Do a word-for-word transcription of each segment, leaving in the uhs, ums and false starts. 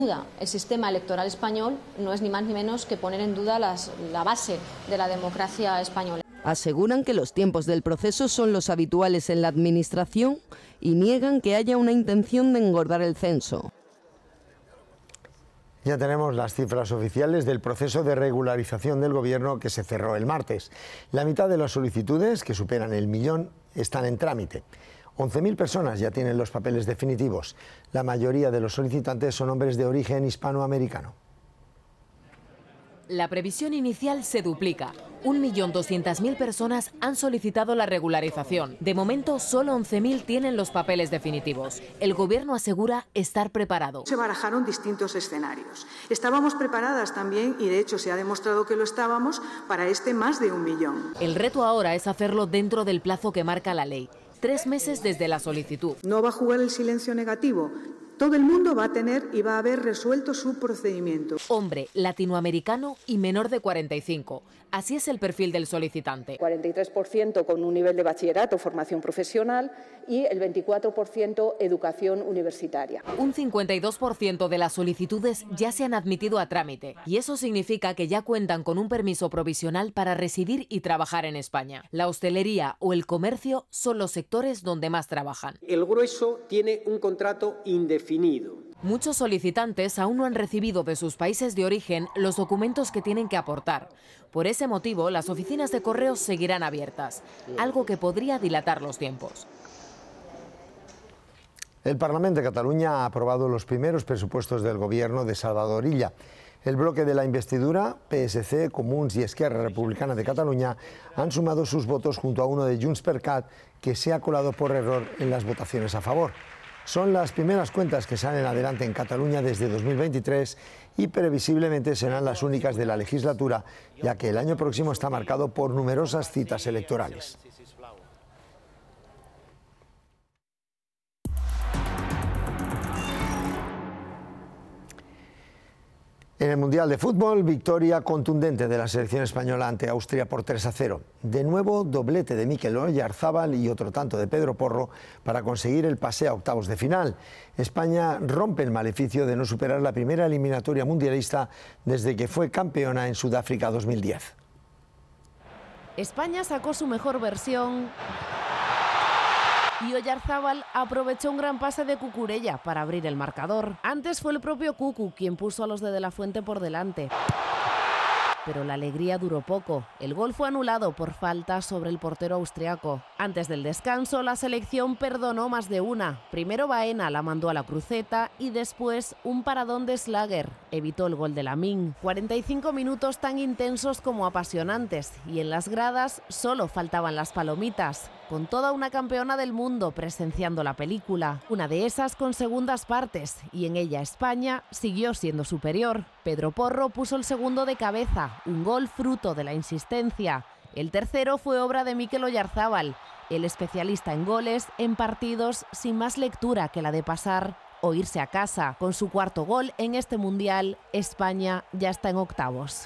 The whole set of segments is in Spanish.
El sistema electoral español no es ni más ni menos que poner en duda las, la base de la democracia española. Aseguran que los tiempos del proceso son los habituales en la Administración y niegan que haya una intención de engordar el censo. Ya tenemos las cifras oficiales del proceso de regularización del Gobierno que se cerró el martes. La mitad de las solicitudes, que superan el millón, están en trámite. once mil personas ya tienen los papeles definitivos. La mayoría de los solicitantes son hombres de origen hispanoamericano. La previsión inicial se duplica. un millón doscientas mil personas han solicitado la regularización. De momento, solo once mil tienen los papeles definitivos. El Gobierno asegura estar preparado. Se barajaron distintos escenarios. Estábamos preparadas también, y de hecho se ha demostrado que lo estábamos, para este más de un millón. El reto ahora es hacerlo dentro del plazo que marca la ley. Tres meses desde la solicitud. No va a jugar el silencio negativo. Todo el mundo va a tener y va a haber resuelto su procedimiento. Hombre, latinoamericano y menor de cuarenta y cinco. Así es el perfil del solicitante. cuarenta y tres por ciento con un nivel de bachillerato o formación profesional y el veinticuatro por ciento educación universitaria. Un cincuenta y dos por ciento de las solicitudes ya se han admitido a trámite y eso significa que ya cuentan con un permiso provisional para residir y trabajar en España. La hostelería o el comercio son los sectores donde más trabajan. El grueso tiene un contrato indefinido. Muchos solicitantes aún no han recibido de sus países de origen los documentos que tienen que aportar. Por ese motivo, las oficinas de correos seguirán abiertas, algo que podría dilatar los tiempos. El Parlamento de Cataluña ha aprobado los primeros presupuestos del Gobierno de Salvador Illa. El bloque de la investidura, P S C, Comuns y Esquerra Republicana de Cataluña, han sumado sus votos junto a uno de Junts per Cat, que se ha colado por error en las votaciones a favor. Son las primeras cuentas que salen adelante en Cataluña desde dos mil veintitrés y previsiblemente serán las únicas de la legislatura, ya que el año próximo está marcado por numerosas citas electorales. En el Mundial de Fútbol, victoria contundente de la selección española ante Austria por tres a cero. De nuevo, doblete de Mikel Oyarzabal y otro tanto de Pedro Porro para conseguir el pase a octavos de final. España rompe el maleficio de no superar la primera eliminatoria mundialista desde que fue campeona en Sudáfrica dos mil diez. España sacó su mejor versión y Oyarzabal aprovechó un gran pase de Cucurella para abrir el marcador. Antes fue el propio Cucu quien puso a los de De La Fuente por delante. Pero la alegría duró poco. El gol fue anulado por falta sobre el portero austriaco. Antes del descanso, la selección perdonó más de una. Primero Baena la mandó a la cruceta y después un paradón de Schlager evitó el gol de Lamine. cuarenta y cinco minutos tan intensos como apasionantes y en las gradas solo faltaban las palomitas, con toda una campeona del mundo presenciando la película. Una de esas con segundas partes y en ella España siguió siendo superior. Pedro Porro puso el segundo de cabeza, un gol fruto de la insistencia. El tercero fue obra de Mikel Oyarzabal, el especialista en goles en partidos sin más lectura que la de pasar o irse a casa. Con su cuarto gol en este Mundial, España ya está en octavos.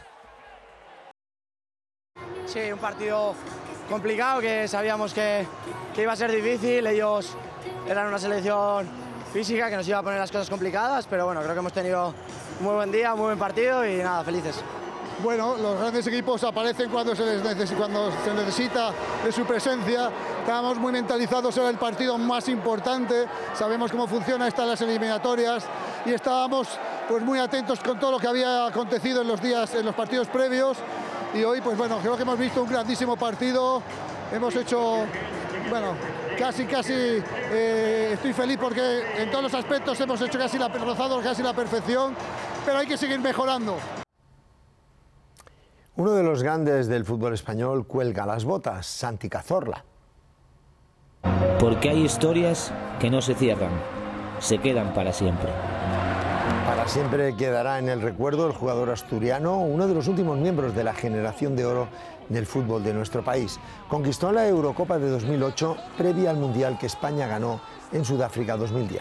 Sí, un partido complicado que sabíamos que, que iba a ser difícil. Ellos eran una selección física que nos iba a poner las cosas complicadas, pero bueno, creo que hemos tenido un muy buen día, un muy buen partido y nada, felices. Bueno, los grandes equipos aparecen cuando se, les necesita, cuando se necesita de su presencia. Estábamos muy mentalizados, era el partido más importante, sabemos cómo funciona estas las eliminatorias y estábamos pues muy atentos con todo lo que había acontecido en los días, en los partidos previos. Y hoy, pues bueno, creo que hemos visto un grandísimo partido, hemos hecho, bueno, casi, casi, eh, estoy feliz porque en todos los aspectos hemos hecho casi la, rozado casi la perfección, pero hay que seguir mejorando. Uno de los grandes del fútbol español cuelga las botas, Santi Cazorla. Porque hay historias que no se cierran, se quedan para siempre. Para siempre quedará en el recuerdo el jugador asturiano, uno de los últimos miembros de la generación de oro del fútbol de nuestro país. Conquistó la Eurocopa de dos mil ocho, previa al Mundial que España ganó en Sudáfrica dos mil diez.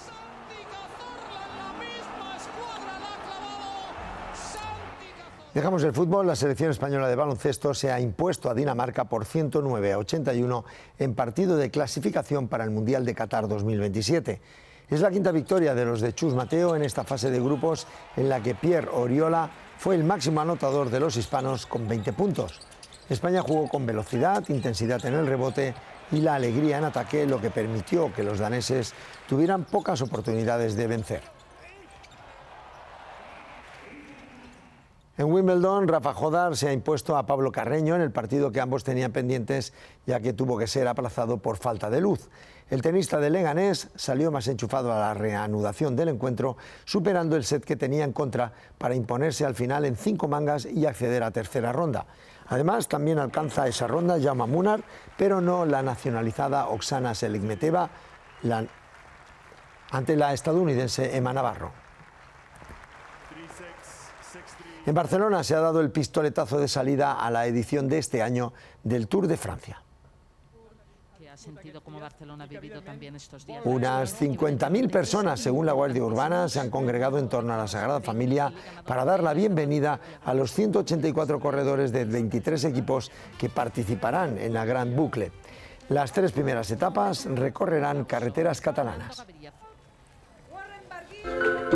Dejamos el fútbol. La selección española de baloncesto se ha impuesto a Dinamarca por ciento nueve a ochenta y uno en partido de clasificación para el Mundial de Qatar dos mil veintisiete. Es la quinta victoria de los de Chus Mateo en esta fase de grupos en la que Pierre Oriola fue el máximo anotador de los hispanos con veinte puntos. España jugó con velocidad, intensidad en el rebote y la alegría en ataque, lo que permitió que los daneses tuvieran pocas oportunidades de vencer. En Wimbledon, Rafa Jodar se ha impuesto a Pablo Carreño en el partido que ambos tenían pendientes, ya que tuvo que ser aplazado por falta de luz. El tenista de Leganés salió más enchufado a la reanudación del encuentro, superando el set que tenía en contra para imponerse al final en cinco mangas y acceder a tercera ronda. Además, también alcanza esa ronda Jaume Munar, pero no la nacionalizada Oksana Seligmeteva la... ante la estadounidense Emma Navarro. En Barcelona se ha dado el pistoletazo de salida a la edición de este año del Tour de Francia. Unas cincuenta mil personas, según la Guardia Urbana, se han congregado en torno a la Sagrada Familia para dar la bienvenida a los ciento ochenta y cuatro corredores de veintitrés equipos que participarán en la Gran Boucle. Las tres primeras etapas recorrerán carreteras catalanas.